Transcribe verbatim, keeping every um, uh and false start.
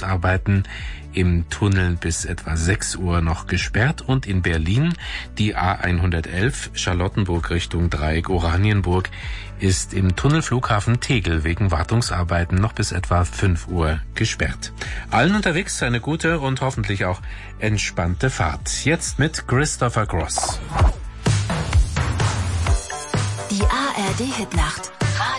Wartungsarbeiten im Tunnel bis etwa sechs Uhr noch gesperrt. Und in Berlin die A hundertelf Charlottenburg Richtung Dreieck Oranienburg ist im Tunnelflughafen Tegel wegen Wartungsarbeiten noch bis etwa fünf Uhr gesperrt. Allen unterwegs eine gute und hoffentlich auch entspannte Fahrt. Jetzt mit Christopher Cross. Die A R D Hitnacht.